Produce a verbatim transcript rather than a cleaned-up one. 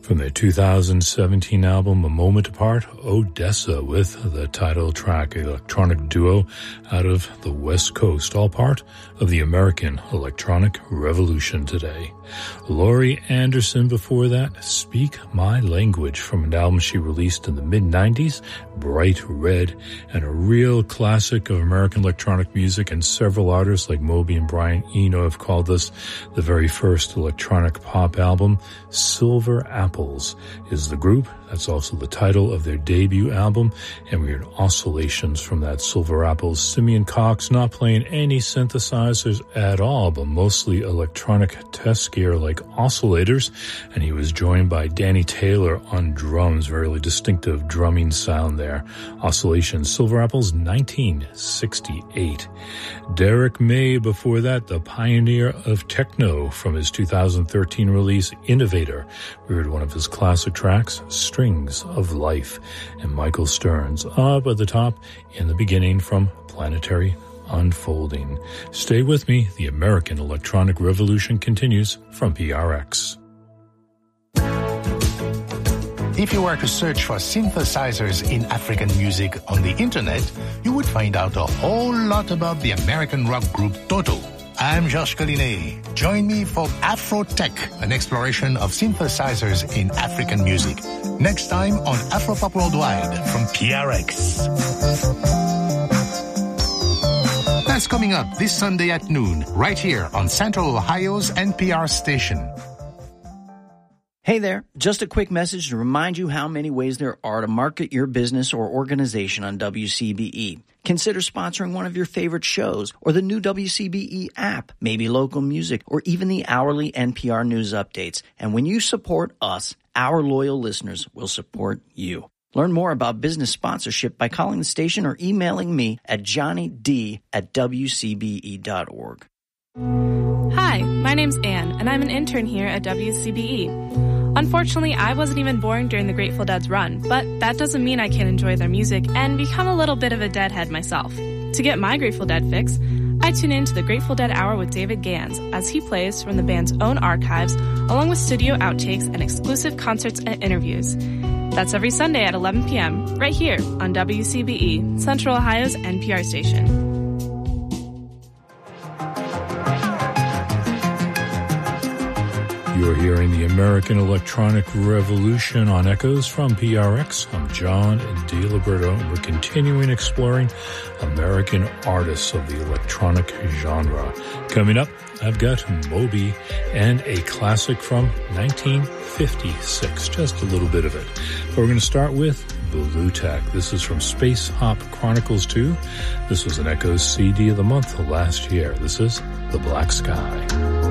From their two thousand seventeen album, A Moment Apart, Odessa with the title track, electronic duo out of the West Coast, all part of the American electronic revolution today. Laurie Anderson before that, Speak My Language, from an album she released in the mid nineties, Bright Red, and a real classic of American electronic music, and several artists like Moby and Brian Eno have called this the very first electronic pop album. Silver Apples is the group. That's also the title of their debut album, and we heard Oscillations from that Silver Apples. Simeon Cox not playing any synthesizers at all, but mostly electronic test gear like oscillators, and he was joined by Danny Taylor on drums. Very distinctive drumming sound there. Oscillations, Silver Apples, nineteen sixty-eight. Derek May before that, the pioneer of techno, from his two thousand thirteen release Innovator. We heard one of his classic tracks, Strings of Life, and Michael Stearns up at the top in the beginning from Planetary Unfolding. Stay with me. The American Electronic Revolution continues from P R X. If you were to search for synthesizers in African music on the internet, you would find out a whole lot about the American rock group Toto. I'm Georges Collinet. Join me for Afro Tech, an exploration of synthesizers in African music. Next time on Afropop Worldwide from P R X. That's coming up this Sunday at noon, right here on Central Ohio's N P R station. Hey there, just a quick message to remind you how many ways there are to market your business or organization on W C B E. Consider sponsoring one of your favorite shows or the new W C B E app, maybe local music, or even the hourly N P R news updates. And when you support us, our loyal listeners will support you. Learn more about business sponsorship by calling the station or emailing me at johnnyd at w c b e dot org. Hi, my name's Anne, and I'm an intern here at W C B E. Unfortunately, I wasn't even born during the Grateful Dead's run, but that doesn't mean I can't enjoy their music and become a little bit of a Deadhead myself. To get my Grateful Dead fix, I tune in to the Grateful Dead Hour with David Gans as he plays from the band's own archives, along with studio outtakes and exclusive concerts and interviews. That's every Sunday at eleven p.m., right here on W C B E, Central Ohio's N P R station. You're hearing the American Electronic Revolution on Echoes from P R X. I'm John DeLiberto, and we're continuing exploring American artists of the electronic genre. Coming up, I've got Moby and a classic from nineteen fifty-six, just a little bit of it. But we're going to start with Blue Tech. This is from Space Hop Chronicles two. This was an Echoes C D of the month last year. This is The Black Sky.